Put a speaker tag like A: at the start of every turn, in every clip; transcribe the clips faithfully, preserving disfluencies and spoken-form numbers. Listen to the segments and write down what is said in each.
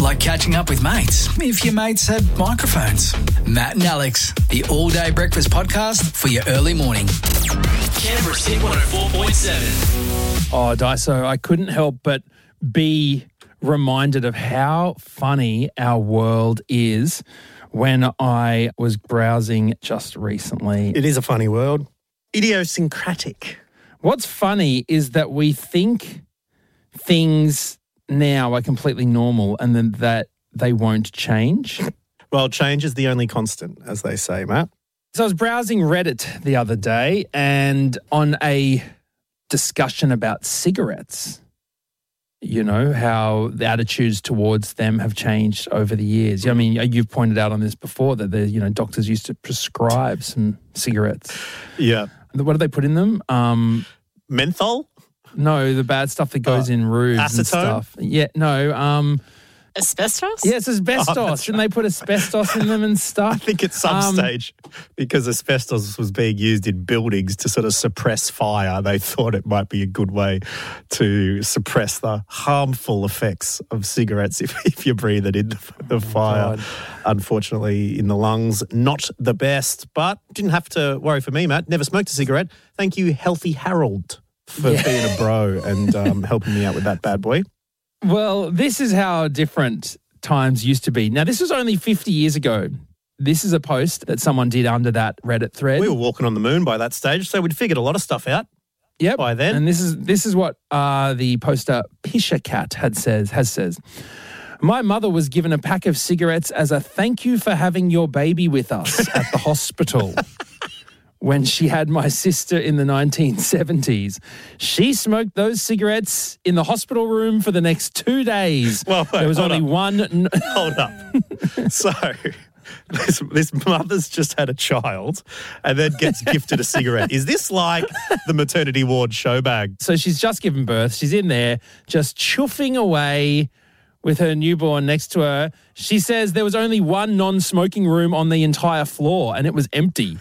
A: Like catching up with mates, if your mates had microphones. Matt and Alex, the all-day breakfast podcast for your early morning.
B: Canberra's Hit one oh four point seven.
C: Oh, Daiso, I couldn't help but be reminded of how funny our world is when I was browsing just recently.
D: It is a funny world. Idiosyncratic.
C: What's funny is that we think things now are completely normal and then that they won't change.
D: Well, change is the only constant, as they say, Matt.
C: So I was browsing Reddit the other day and on a discussion about cigarettes, you know, how the attitudes towards them have changed over the years. I mean, you've pointed out on this before that the, you know, doctors used to prescribe some cigarettes.
D: Yeah.
C: What do they put in them? Um,
D: Menthol?
C: No, the bad stuff that goes
D: Oh,
C: in roofs
D: acetone?
C: and stuff. Yeah, no. Um,
E: Asbestos?
C: yeah, it's asbestos.
D: Oh, that's
C: Shouldn't they put asbestos in them and stuff?
D: I think at some
C: Um,
D: stage, because asbestos was being used in buildings to sort of suppress fire, they thought it might be a good way to suppress the harmful effects of cigarettes if, if you breathe it in the, the fire.
C: God.
D: Unfortunately, in the lungs, not the best, but didn't have to worry for me, Matt. Never smoked a cigarette. Thank you, Healthy Harold, for
C: Yeah.
D: being a bro and um, helping me out with that bad boy.
C: Well, this is how different times used to be. Now, this was only fifty years ago. This is a post that someone did under that Reddit thread.
D: We were walking on the moon by that stage, so we'd figured a lot of stuff out.
C: Yep.
D: by then.
C: And this is this is what uh, the poster Pisha Cat had says has says. My mother was given a pack of cigarettes as a thank you for having your baby with us at the hospital. When she had my sister in the nineteen seventies. She smoked those cigarettes in the hospital room for the next two days.
D: Well, wait,
C: there was
D: hold
C: only
D: up.
C: one. N-
D: Hold up. So this, this mother's just had a child and then gets gifted a cigarette. Is this like the maternity ward show bag?
C: So she's just given birth. She's in there just chuffing away with her newborn next to her. She says there was only one non-smoking room on the entire floor and it was empty.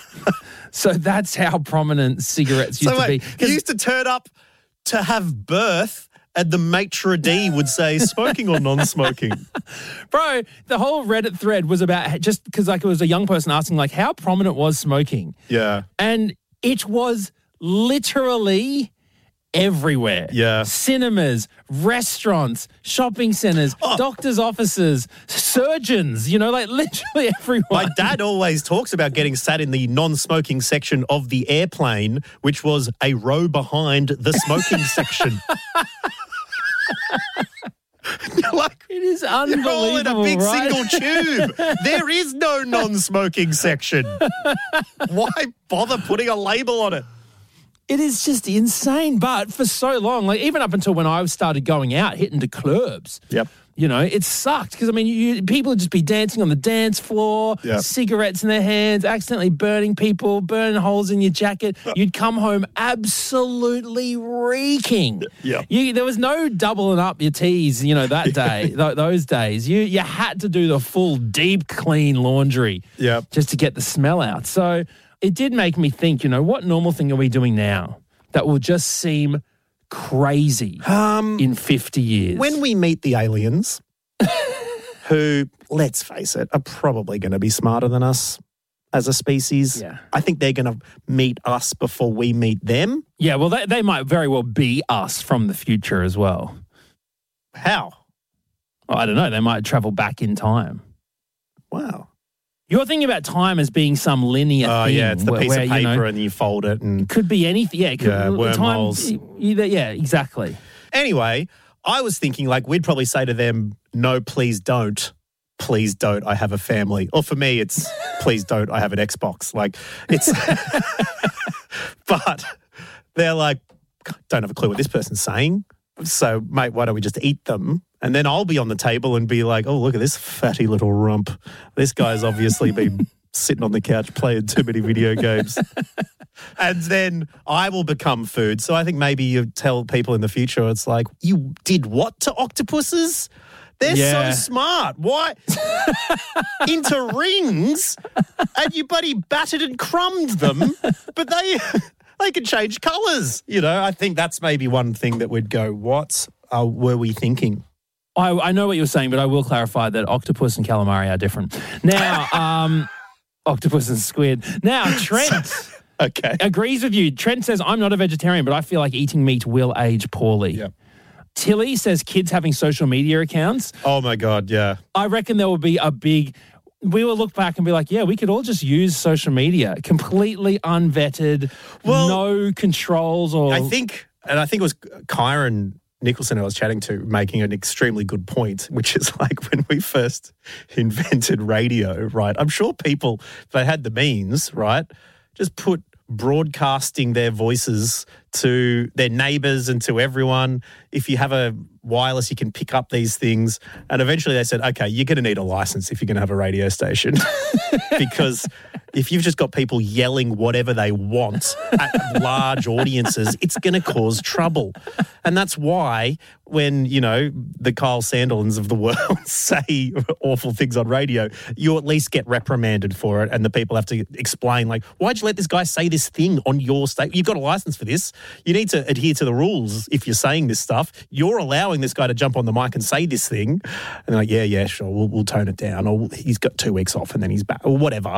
C: So that's how prominent cigarettes used
D: So wait,
C: to be.
D: you used to turn up to have birth and the maitre d' would say smoking or non-smoking.
C: Bro, the whole Reddit thread was about just because like it was a young person asking like how prominent was smoking.
D: Yeah.
C: And it was literally everywhere.
D: Yeah.
C: Cinemas, restaurants, shopping centres,
D: Oh.
C: doctors' offices, surgeons, you know, like literally everyone.
D: My dad always talks about getting sat in the non-smoking section of the airplane, which was a row behind the smoking section. Like,
C: It is
D: you're
C: unbelievable,
D: all in a big
C: right?
D: single tube. There is no non-smoking section. Why bother putting a label on it?
C: It is just insane. But for so long, like even up until when I started going out, hitting the clubs,
D: Yep.
C: you know, it sucked because, I mean, you, people would just be dancing on the dance floor,
D: Yep.
C: cigarettes in their hands, accidentally burning people, burning holes in your jacket. You'd come home absolutely reeking.
D: Yep.
C: You, there was no doubling up your teas, you know, that day, th- those days. You, you had to do the full deep clean laundry
D: Yep.
C: just to get the smell out. So it did make me think, you know, what normal thing are we doing now that will just seem crazy
D: Um,
C: in fifty years?
D: when we meet the aliens, who, let's face it, are probably going to be smarter than us as a species,
C: Yeah.
D: I think they're going to meet us before we meet them.
C: Yeah, well, they, they might very well be us from the future as well.
D: How?
C: Oh, I don't know. They might travel back in time.
D: Wow.
C: You're thinking about time as being some linear
D: Oh,
C: thing.
D: yeah, it's the
C: where,
D: piece
C: where,
D: of paper
C: you know,
D: and you fold it. And
C: could be anything. Yeah, it could,
D: Yeah,
C: time-
D: wormholes.
C: either- yeah, exactly.
D: Anyway, I was thinking like we'd probably say to them, no, please don't. Please don't. I have a family. Or for me, it's please don't. I have an Xbox. Like it's, but they're like, don't have a clue what this person's saying. So, mate, why don't we just eat them? And then I'll be on the table and be like, oh, look at this fatty little rump. This guy's obviously been sitting on the couch playing too many video games. And then I will become food. So I think maybe you tell people in the future, it's like, you did what to octopuses? They're
C: Yeah.
D: so smart. Why? Into rings, and you buddy battered and crumbed them, but they they can change colours. You know, I think that's maybe one thing that we'd go, what uh, were we thinking?
C: I, I know what you're saying, but I will clarify that octopus and calamari are different. Now, um, octopus and squid. Now, Trent
D: Okay.
C: agrees with you. Trent says, I'm not a vegetarian, but I feel like eating meat will age poorly.
D: Yep.
C: Tilly says kids having social media accounts.
D: Oh, my God, yeah.
C: I reckon there will be a big... We will look back and be like, yeah, we could all just use social media, completely unvetted,
D: Well,
C: no controls or...
D: I think, and I think it was Kyron Nicholson I was chatting to making an extremely good point, which is like when we first invented radio, right? I'm sure people, if they had the means, right, just put broadcasting their voices to their neighbours and to everyone. If you have a wireless, you can pick up these things. And eventually they said, okay, you're going to need a license if you're going to have a radio station. Because if you've just got people yelling whatever they want at large audiences, it's going to cause trouble. And that's why when, you know, the Kyle Sandilands of the world say awful things on radio, you at least get reprimanded for it. And the people have to explain, like, why'd you let this guy say this thing on your state? You've got a license for this. You need to adhere to the rules if you're saying this stuff. You're allowing this guy to jump on the mic and say this thing. And they're like, yeah, yeah, sure, we'll, we'll tone it down. Or he's got two weeks off and then he's back or whatever.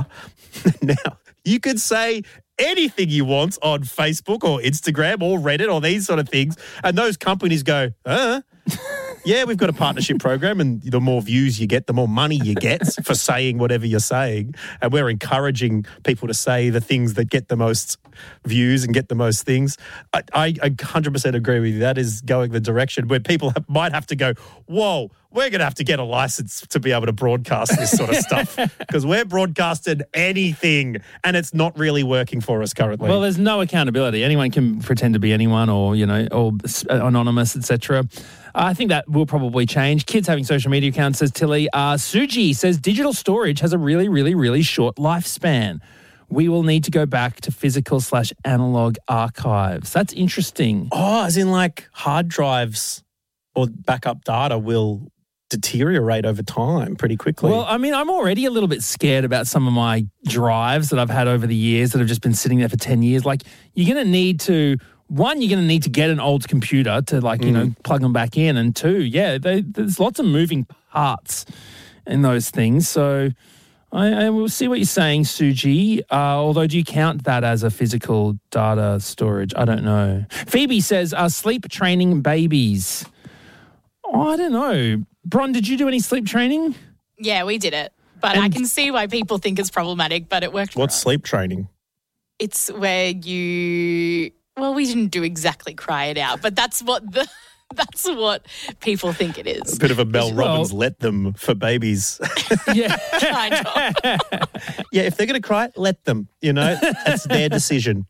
D: Now, you could say anything you want on Facebook or Instagram or Reddit or these sort of things. And those companies go, uh, yeah, we've got a partnership program, and the more views you get, the more money you get for saying whatever you're saying. And we're encouraging people to say the things that get the most views and get the most things. I, I, I one hundred percent agree with you. That is going the direction where people have, might have to go, whoa, we're going to have to get a license to be able to broadcast this sort of stuff because we're broadcasting anything and it's not really working for us currently.
C: Well, there's no accountability. Anyone can pretend to be anyone or, you know, or anonymous, et cetera. I think that will probably change. Kids having social media accounts, says Tilly. Uh, Suji says digital storage has a really, really, really short lifespan. We will need to go back to physical slash analog archives. That's interesting.
D: Oh, as in like hard drives or backup data will deteriorate over time pretty quickly.
C: Well, I mean, I'm already a little bit scared about some of my drives that I've had over the years that have just been sitting there for ten years. Like, you're going to need to... One, you're going to need to get an old computer to, like, you mm. know, plug them back in. And two, yeah, they, there's lots of moving parts in those things. So I, I will see what you're saying, Suji. Uh, although, do you count that as a physical data storage? I don't know. Phoebe says, uh, sleep training babies. Oh, I don't know. Bron, did you do any sleep training?
E: Yeah, we did it. But and I can see why people think it's problematic, but it worked for
D: What's
E: us.
D: Sleep training?
E: It's where you... Well, we didn't do exactly cry it out, but that's what the that's what people think it is.
D: A bit of a Mel
C: Well-
D: Robbins let them for babies.
C: Yeah.
E: Kind of.
D: Yeah, if they're going to cry, let them. You know, it's their decision.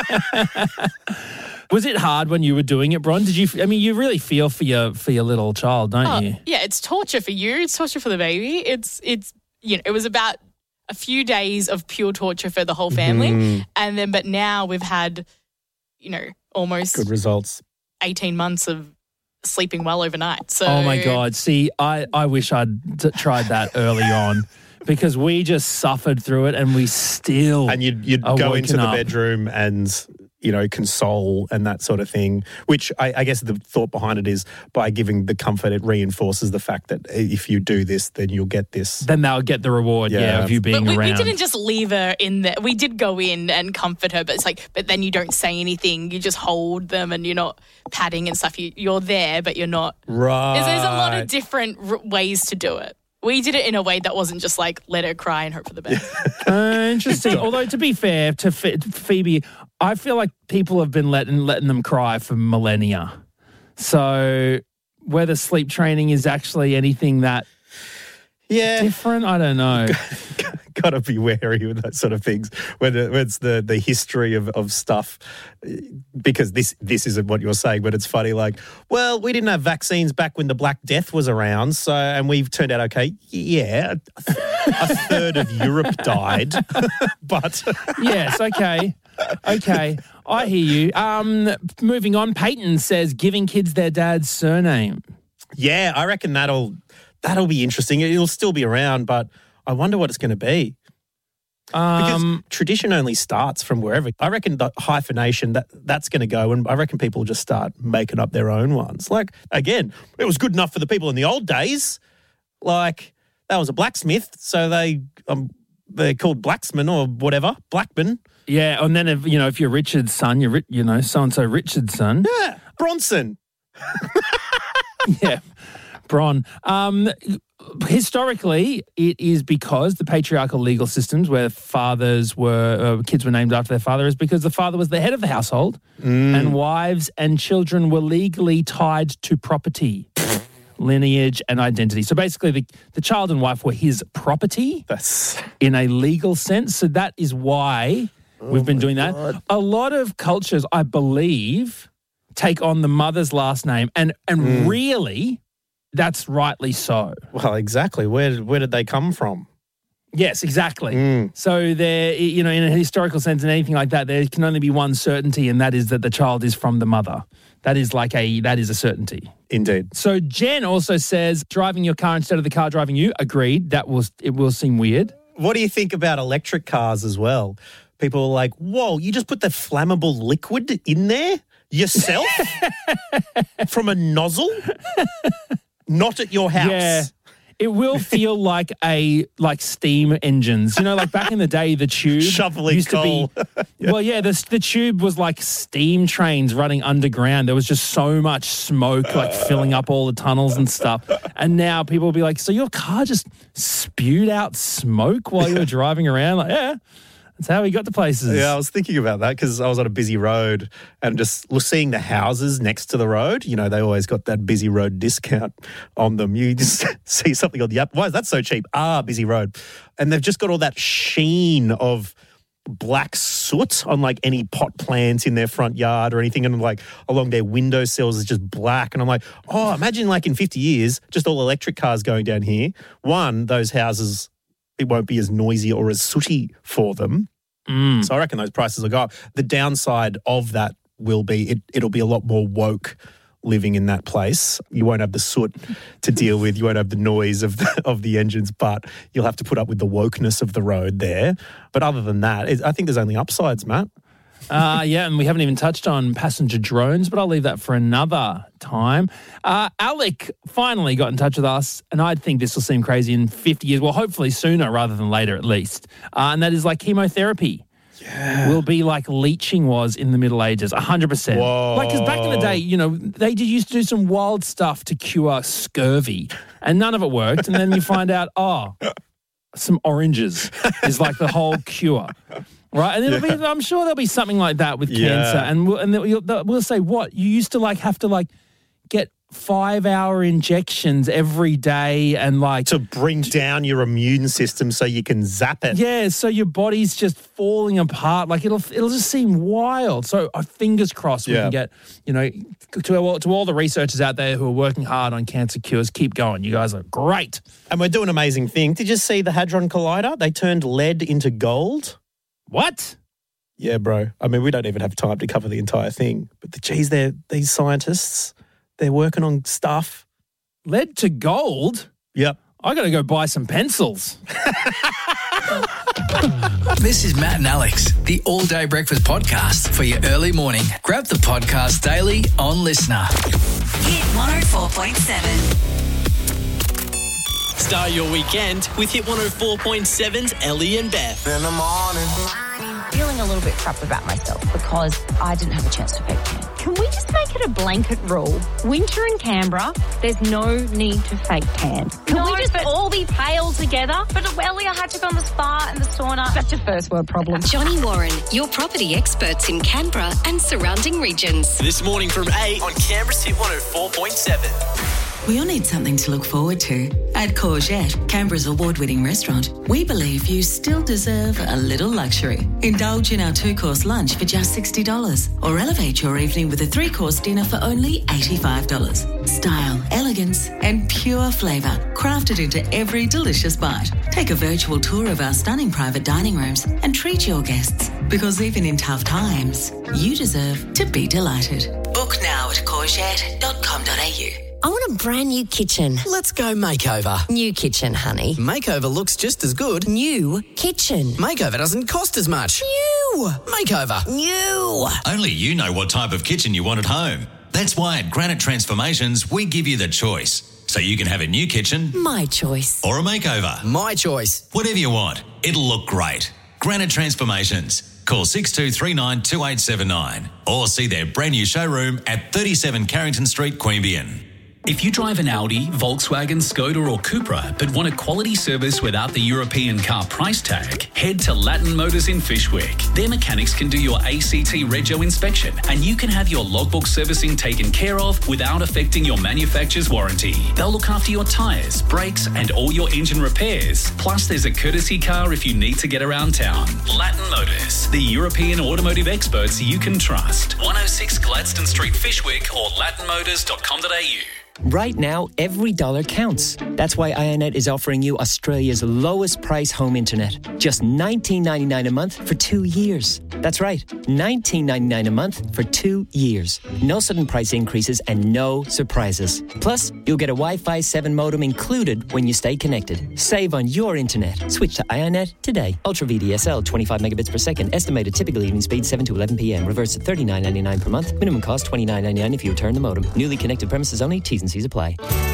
C: Was it hard when you were doing it, Bron? Did you? I mean, you really feel for your for your little child, don't
E: Oh,
C: you?
E: yeah, it's torture for you. It's torture for the baby. It's it's you know, it was about a few days of pure torture for the whole family,
D: Mm-hmm.
E: and then but now we've had, you know, almost
D: Good results.
E: eighteen months of sleeping well overnight. So
C: Oh my God! See, I I wish I'd t- tried that early on because we just suffered through it, and we still
D: And you'd, you'd
C: are
D: go
C: woken
D: into the
C: up.
D: bedroom and, you know, console and that sort of thing, which I, I guess the thought behind it is by giving the comfort, it reinforces the fact that if you do this, then you'll get this.
C: Then they'll get the reward, yeah,
D: Yeah.
C: of you being
E: But we, we
C: around.
E: didn't just leave her in there. We did go in and comfort her, but it's like, but then you don't say anything. You just hold them and you're not patting and stuff. You, you're there, but you're not.
D: Right.
E: There's, there's a lot of different r- ways to do it. We did it in a way that wasn't just like let her cry and hope for the best.
C: Uh, interesting. Although, to be fair to Ph- Phoebe, I feel like people have been letting letting them cry for millennia. So whether sleep training is actually anything that
D: Yeah.
C: different, I don't know.
D: Got to be wary with that sort of things when, it, when it's the, the history of, of stuff, because this this isn't what you're saying, but it's funny. Like, well, we didn't have vaccines back when the Black Death was around, so and we've turned out okay. Yeah, a, a third of Europe died, but
C: Yes, okay. Okay, I hear you. Um, moving on, Peyton says giving kids their dad's surname.
D: yeah, I reckon that'll that'll be interesting. It'll still be around, but I wonder what it's going to be. Because
C: Um,
D: tradition only starts from wherever. I reckon the hyphenation, that that's going to go, and I reckon people just start making up their own ones. Like, again, it was good enough for the people in the old days. Like, that was a blacksmith, so they um, they're called blacksmen or whatever, blackman.
C: yeah, and then if you know if you're Richard's son, you're Ri- you know so and so Richard's son.
D: Yeah, Bronson.
C: Yeah, Bron. Um, historically, it is because the patriarchal legal systems where fathers were, uh, kids were named after their father, is because the father was the head of the household and wives and children were legally tied to property, lineage and identity. So basically the, the child and wife were his property
D: That's
C: in a legal sense. So that is why we've been doing that. A lot of cultures, I believe, take on the mother's last name, and and really, that's rightly so.
D: well, exactly. Where where did they come from?
C: Yes, exactly. So there, you know, in a historical sense and anything like that, there can only be one certainty, and that is that the child is from the mother. That is like a that is a certainty.
D: Indeed.
C: So Jen also says driving your car instead of the car driving you. Agreed. That will it will seem weird.
D: What do you think about electric cars as well? People are like, whoa, you just put the flammable liquid in there yourself from a nozzle? Not at your house.
C: Yeah. It will feel like a like steam engines. You know, like back in the day, the tube
D: Shoveling
C: used
D: coal.
C: to be. Well, yeah, the the tube was like steam trains running underground. There was just so much smoke, like filling up all the tunnels and stuff. And now people will be like, "So your car just spewed out smoke while you were driving around?" Like, yeah. That's how we got to places.
D: Yeah, I was thinking about that because I was on a busy road and just seeing the houses next to the road. You know, they always got that busy road discount on them. You just see something on the app. Why is that so cheap? Ah, busy road. And they've just got all that sheen of black soot on like any pot plants in their front yard or anything. And like along their windowsills is just black. And I'm like, oh, imagine like in fifty years, just all electric cars going down here. One, those houses, it won't be as noisy or as sooty for them.
C: Mm.
D: So I reckon those prices will go up. The downside of that will be it, it'll be a lot more woke living in that place. You won't have the soot to deal with. You won't have the noise of the, of the engines, but you'll have to put up with the wokeness of the road there. But other than that, it, I think there's only upsides, Matt.
C: Uh, yeah, and we haven't even touched on passenger drones, but I'll leave that for another time. Uh, Alec finally got in touch with us, and I think this will seem crazy in fifty years. Well, hopefully sooner rather than later at least. Uh, and that is like chemotherapy. Yeah. Will be like leeching was in the Middle Ages, one hundred percent.
D: Whoa.
C: Like, because back in the day, you know, they did, used to do some wild stuff to cure scurvy, and none of it worked. And then you find out, oh, some oranges is like the whole cure. Right, and it'll
D: Yeah.
C: be, I'm sure there'll be something like that with
D: Yeah.
C: cancer, and we'll, and they'll, they'll, we'll say, what, you used to like have to like get five hour injections every day and like
D: To bring down your immune system so you can zap it.
C: yeah, so your body's just falling apart. Like it'll it'll just seem wild. So uh, fingers crossed we
D: Yeah.
C: can get, you know, to all, to all the researchers out there who are working hard on cancer cures, keep going. You guys are great.
D: And we're doing an amazing thing. Did you see the Hadron Collider? They turned lead into gold.
C: What?
D: Yeah, bro. I mean, we don't even have time to cover the entire thing. But the, geez, they're, these scientists, they're working on stuff.
C: Lead to gold?
D: Yep.
C: I got to go buy some pencils.
A: This is Matt and Alex, the All Day Breakfast podcast for your early morning. Grab the podcast daily on Listener.
F: Hit one oh four point seven.
B: Start your weekend with Hit one oh four point seven's Ellie and Beth.
G: In the morning.
H: Feeling a little bit crap about myself because I didn't have a chance to fake tan. Can we just make it a blanket rule? Winter in Canberra, there's no need to fake tan. Can
I: No,
H: we just
I: but-
H: all be pale together?
I: But Ellie, I had to go on the spa and the sauna.
H: Such a first world problem.
F: Johnny Warren, your property experts in Canberra and surrounding regions.
B: This morning from eight on Canberra's Hit one oh four point seven.
J: We all need something to look forward to. At Courgette, Canberra's award-winning restaurant, we believe you still deserve a little luxury. Indulge in our two-course lunch for just sixty dollars or elevate your evening with a three-course dinner for only eighty-five dollars. Style, elegance and pure flavour crafted into every delicious bite. Take a virtual tour of our stunning private dining rooms and treat your guests, because even in tough times, you deserve to be delighted. Book now at courgette dot com dot a u.
G: I want a brand new kitchen.
K: Let's go makeover.
G: New kitchen, honey.
K: Makeover looks just as good.
G: New kitchen.
K: Makeover doesn't cost as much.
G: New.
K: Makeover.
G: New.
L: Only you know what type of kitchen you want at home. That's why at Granite Transformations, we give you the choice. So you can have a new kitchen.
G: My choice.
L: Or a makeover.
K: My choice.
L: Whatever you want. It'll look great. Granite Transformations. Call six two three nine two eight seven nine or see their brand new showroom at thirty-seven Carrington Street, Queanbeyan.
A: If you drive an Audi, Volkswagen, Skoda or Cupra but want a quality service without the European car price tag, head to Latin Motors in Fishwick. Their mechanics can do your A C T Rego inspection and you can have your logbook servicing taken care of without affecting your manufacturer's warranty. They'll look after your tyres, brakes and all your engine repairs. Plus there's a courtesy car if you need to get around town. Latin Motors, the European automotive experts you can trust. one oh six Gladstone Street, Fishwick or latin motors dot com dot a u.
M: Right now, every dollar counts. That's why Ionet is offering you Australia's lowest price home internet. Just nineteen ninety-nine a month for two years. That's right, nineteen ninety-nine a month for two years. No sudden price increases and no surprises. Plus, you'll get a Wi-Fi seven modem included when you stay connected. Save on your internet. Switch to Ionet today. Ultra V D S L, twenty-five megabits per second. Estimated typical evening speed seven to eleven p.m. Reverse at thirty-nine ninety-nine per month. Minimum cost twenty-nine ninety-nine if you return the modem. Newly connected premises only. T's and C's apply.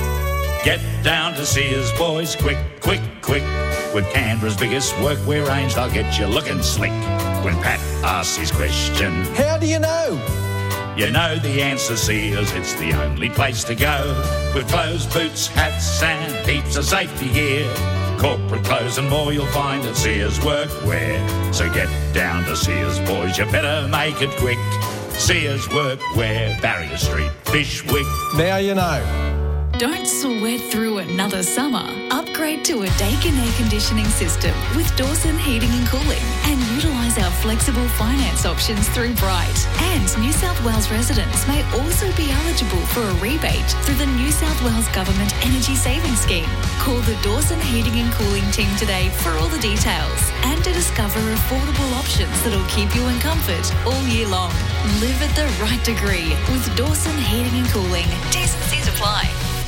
N: Get down to Sears, boys, quick, quick, quick. With Canberra's biggest workwear range, they'll get you looking slick. When Pat asks his question, how do you know? You know the answer, Sears, it's the only place to go. With clothes, boots, hats and heaps of safety gear. Corporate clothes and more you'll find at Sears Workwear. So get down to Sears, boys, you better make it quick. Sears Workwear, Barrier Street, Fishwick. Now you know.
O: Don't sweat through another summer. Upgrade to a Daikin air conditioning system with Dawson Heating and Cooling and utilise our flexible finance options through Bright. And New South Wales residents may also be eligible for a rebate through the New South Wales Government Energy Saving Scheme. Call the Dawson Heating and Cooling team today for all the details and to discover affordable options that'll keep you in comfort all year long. Live at the right degree with Dawson Heating and Cooling. T's and C's apply.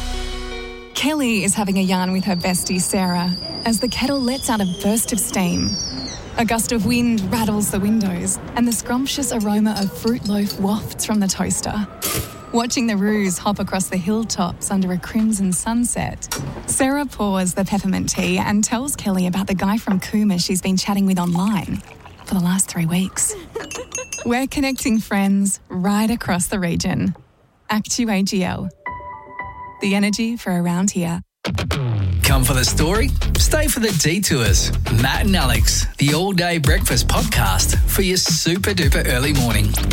P: Kelly is having a yarn with her bestie Sarah as the kettle lets out a burst of steam. A gust of wind rattles the windows and the scrumptious aroma of fruit loaf wafts from the toaster. Watching the roos hop across the hilltops under a crimson sunset, Sarah pours the peppermint tea and tells Kelly about the guy from Cooma she's been chatting with online for the last three weeks. We're connecting friends right across the region. Actu A G L. The energy for around here.
A: Come for the story, stay for the detours. Matt and Alex, the all-day breakfast podcast for your super duper early morning.